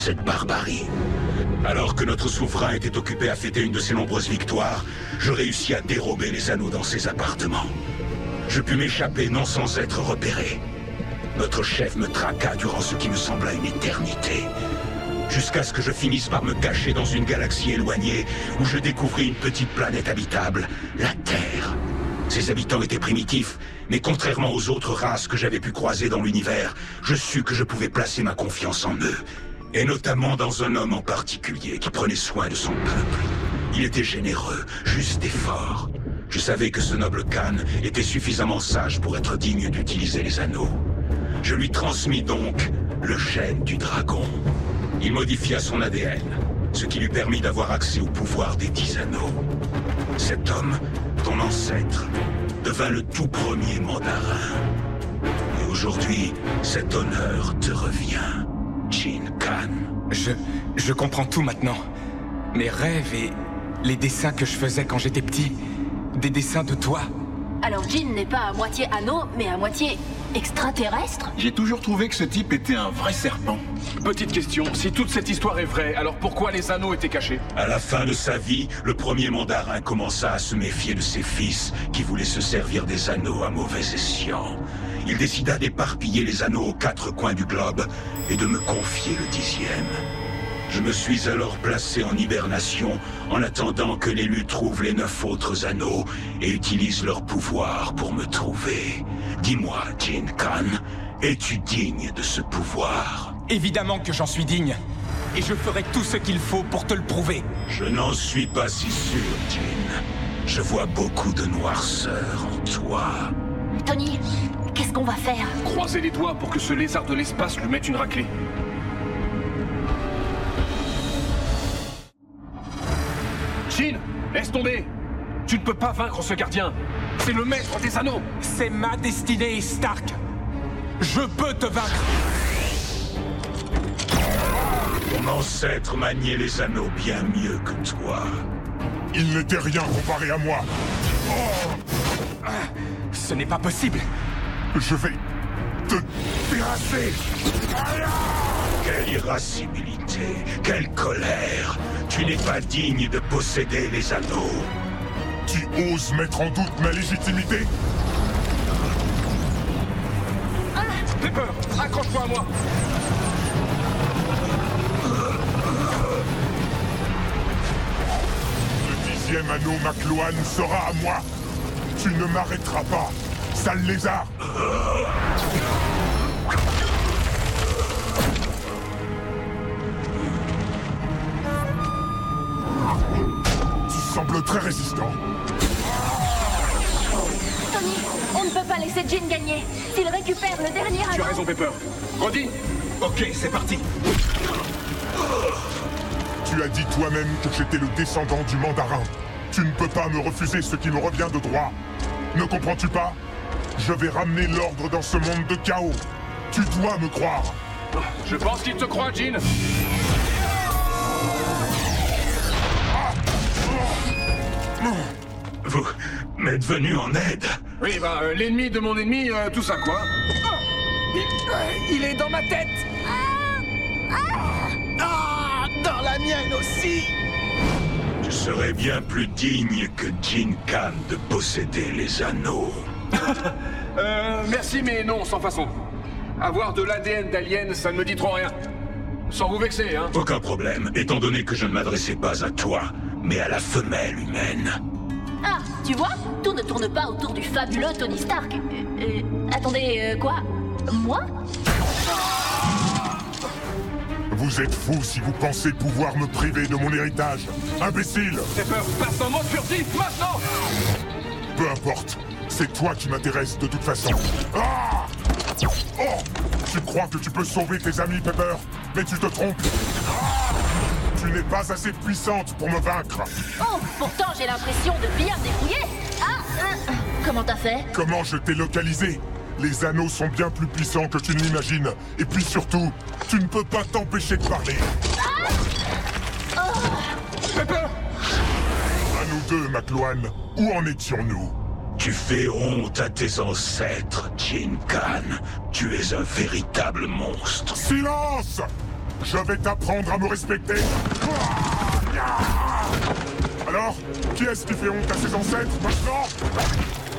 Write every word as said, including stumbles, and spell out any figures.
cette barbarie. Alors que notre souverain était occupé à fêter une de ses nombreuses victoires, je réussis à dérober les anneaux dans ses appartements. Je pus m'échapper non sans être repéré. Notre chef me traqua durant ce qui me sembla une éternité. Jusqu'à ce que je finisse par me cacher dans une galaxie éloignée où je découvris une petite planète habitable, la Terre. Ses habitants étaient primitifs, mais contrairement aux autres races que j'avais pu croiser dans l'univers, je sus que je pouvais placer ma confiance en eux. Et notamment dans un homme en particulier qui prenait soin de son peuple. Il était généreux, juste et fort. Je savais que ce noble Khan était suffisamment sage pour être digne d'utiliser les anneaux. Je lui transmis donc le gène du dragon. Il modifia son A D N, ce qui lui permit d'avoir accès au pouvoir des dix anneaux. Cet homme, ton ancêtre, devint le tout premier mandarin. Et aujourd'hui, cet honneur te revient, Jin Khan. Je... je comprends tout maintenant. Mes rêves et les dessins que je faisais quand j'étais petit. Des dessins de toi. Alors Jin n'est pas à moitié anneau, mais à moitié extraterrestre? J'ai toujours trouvé que ce type était un vrai serpent. Petite question, si toute cette histoire est vraie, alors pourquoi les anneaux étaient cachés? À la fin de sa vie, le premier mandarin commença à se méfier de ses fils, qui voulaient se servir des anneaux à mauvais escient. Il décida d'éparpiller les anneaux aux quatre coins du globe et de me confier le dixième. Je me suis alors placé en hibernation en attendant que l'élu trouve les neuf autres anneaux et utilise leur pouvoir pour me trouver. Dis-moi, Jin Khan, es-tu digne de ce pouvoir? Évidemment que j'en suis digne. Et je ferai tout ce qu'il faut pour te le prouver. Je n'en suis pas si sûr, Jin. Je vois beaucoup de noirceur en toi. Tony, qu'est-ce qu'on va faire? Croisez les doigts pour que ce lézard de l'espace lui mette une raclée. Jin, laisse tomber. Tu ne peux pas vaincre ce gardien. C'est le maître des anneaux. C'est ma destinée, Stark. Je peux te vaincre. Mon ancêtre maniait les anneaux bien mieux que toi. Il n'était rien comparé à moi. Ah, ce n'est pas possible. Je vais te terrasser. Quelle irascibilité, quelle colère. Tu n'es pas digne de posséder les anneaux. Tu oses mettre en doute ma légitimité? Pepper, accroche-toi à moi. Le dixième anneau Macloan sera à moi. Tu ne m'arrêteras pas, sale lézard. Tu sembles très résistant. Tony, on ne peut pas laisser Jin gagner. S'il récupère le dernier anneau... Tu as raison, Pepper. Roddy. Ok, c'est parti. Tu as dit toi-même que j'étais le descendant du mandarin. Tu ne peux pas me refuser ce qui me revient de droit. Ne comprends-tu pas? Je vais ramener l'ordre dans ce monde de chaos. Tu dois me croire. Je pense qu'il te croit, Jin. Vous m'êtes venu en aide. Oui, bah, euh, l'ennemi de mon ennemi, euh, tout ça, quoi. Il, euh, il est dans ma tête. Ah, dans la mienne aussi. Tu serais bien plus digne que Jin Khan de posséder les anneaux. euh, merci, mais non, sans façon. Avoir de l'A D N d'alien, ça ne me dit trop rien. Sans vous vexer, hein. Aucun problème, étant donné que je ne m'adressais pas à toi, mais à la femelle humaine. Ah, tu vois? Tout ne tourne pas autour du fabuleux Tony Stark. Euh, euh, attendez, euh, quoi? Moi? Vous êtes fous si vous pensez pouvoir me priver de mon héritage. Imbécile! Pepper, passe en mode furtif, maintenant! Peu importe. C'est toi qui m'intéresse de toute façon. Ah! Oh! Tu crois que tu peux sauver tes amis, Pepper? Mais tu te trompes. Ah! Tu n'es pas assez puissante pour me vaincre. Oh, pourtant j'ai l'impression de bien me débrouiller. Ah, euh, comment t'as fait? Comment je t'ai localisé? Les anneaux sont bien plus puissants que tu ne l'imagines. Et puis surtout, tu ne peux pas t'empêcher de parler. Ah oh. Pepper! À nous deux, Macloan. Où en étions-nous? Tu fais honte à tes ancêtres, Jin Khan. Tu es un véritable monstre. Silence! Je vais t'apprendre à me respecter. Alors, qui est-ce qui fait honte à ses ancêtres maintenant?